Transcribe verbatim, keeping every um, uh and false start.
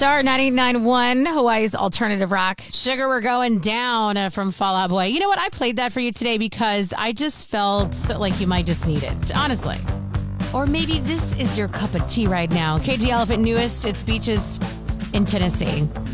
Star ninety-nine point one, Hawaii's alternative rock. Sugar, we're going down uh, from Fall Out Boy. You know what? I played that for you today because I just felt like you might just need it, honestly. Or maybe this is your cup of tea right now. K G Elephant newest, it's Beaches in Tennessee.